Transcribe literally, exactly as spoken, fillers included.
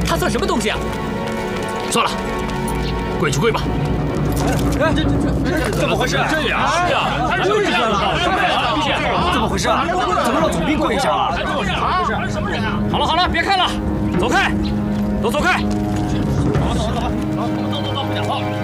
他算什么东西啊？ 算了，跪就跪吧。 哎，这这这怎么回事？ 这样是呀， 跪下了，怎么回事啊？怎么让总兵跪下了？ 啊，什么人啊？好了好了，别看了，走开，都走开。走走走走走走走，不讲话。